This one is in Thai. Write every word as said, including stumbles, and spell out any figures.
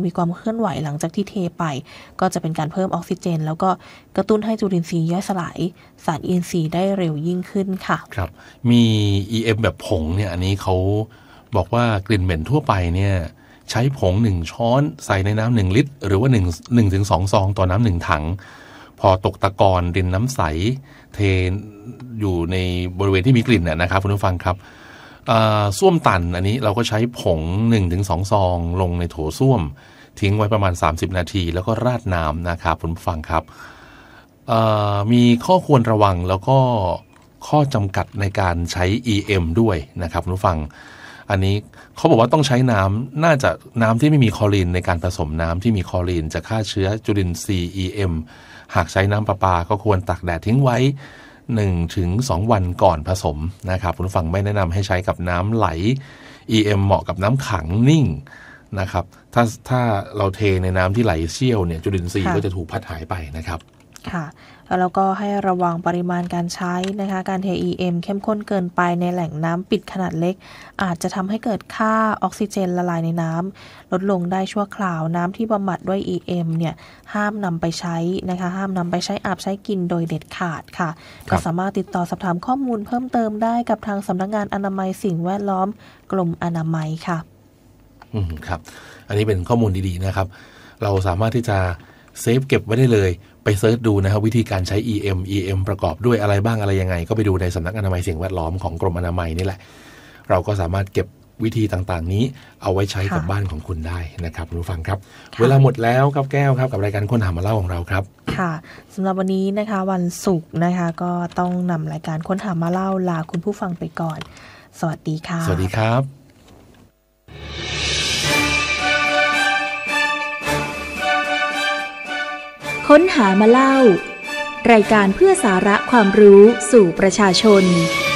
มีความเคลื่อนไหวหลังจากที่เทไปก็จะเป็นการเพิ่มออกซิเจนแล้วก็กระตุ้นให้จุลินทรีย์ย่อยสลายสารอินทรีย์ได้เร็วยิ่งขึ้นค่ะครับมี อี เอ็ม แบบผงเนี่ยอันนี้เขาบอกว่ากลิ่นเหม็นทั่วไปเนี่ยใช้ผงหนึ่งช้อนใส่ในน้ำหนึ่งลิตรหรือว่า1 1ถึง2ซองต่อน้ำหนึ่งถังพอตกตะกอนรินน้ำใสเทอยู่ในบริเวณที่มีกลิ่นนะครับคุณผู้ฟังครับส้วมตันอันนี้เราก็ใช้ผง หนึ่งถึงสอง ซองลงในโถส้วมทิ้งไว้ประมาณสามสิบนาทีแล้วก็ราดน้ำนะครับคุณผู้ฟังครับมีข้อควรระวังแล้วก็ข้อจำกัดในการใช้ อี เอ็ม ด้วยนะครับคุณผู้ฟังอันนี้เขาบอกว่าต้องใช้น้ำน่าจะน้ำที่ไม่มีคลอรีนในการผสมน้ำที่มีคลอรีนจะฆ่าเชื้อจุลินทรีย์ อี เอ็ม หากใช้น้ำประปาก็ควรตากแดดทิ้งไว้ หนึ่งถึงสอง วันก่อนผสมนะครับคุณผู้ฟังไม่แนะนำให้ใช้กับน้ำไหล อี เอ็ม เหมาะกับน้ำขังนิ่งนะครับถ้าถ้าเราเทในน้ำที่ไหลเชี่ยวเนี่ยจุลินทรีย์ก็จะถูกพัดหายไปนะครับค่ะแล้วก็ให้ระวังปริมาณการใช้นะคะการเท อี เอ็ม เข้มข้นเกินไปในแหล่งน้ำปิดขนาดเล็กอาจจะทำให้เกิดค่าออกซิเจนละลายในน้ำลดลงได้ชั่วคราวน้ำที่บำบัดด้วย อี เอ็ม เนี่ยห้ามนำไปใช้นะคะห้ามนำไปใช้อาบใช้กินโดยเด็ดขาดค่ะก็สามารถติดต่อสอบถามข้อมูลเพิ่มเติมได้กับทางสำนักงานอนามัยสิ่งแวดล้อมกรมอนามัยค่ะอืมครับอันนี้เป็นข้อมูลดีๆนะครับเราสามารถที่จะเซฟเก็บไว้ได้เลยไปเซิร์ชดูนะครับวิธีการใช้ อี เอ็ม อี เอ็ม ประกอบด้วยอะไรบ้างอะไรยังไงก็ไปดูในสำนักอนามัยสิ่งแวดล้อมของกรมอนามัยนี่แหละเราก็สามารถเก็บวิธีต่างๆนี้เอาไว้ใช้กับบ้านของคุณได้นะครับคุณผู้ฟังครับเวลาหมดแล้วครับแก้วครับกับรายการค้นหามาเล่าของเราครับค่ะสำหรับวันนี้นะคะวันศุกร์นะคะก็ต้องนำรายการค้นหามาเล่าลาคุณผู้ฟังไปก่อนสวัสดีค่ะสวัสดีครับค้นหามาเล่ารายการเพื่อสาระความรู้สู่ประชาชน